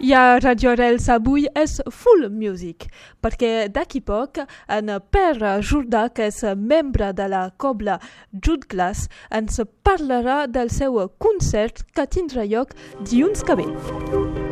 I a Radio Arrels avui és Full Music, perquè d'aquí poc en Pere Jordà, que és membre de la cobla Jude Glass, ens parlarà del seu concert que tindrà lloc dilluns que ve.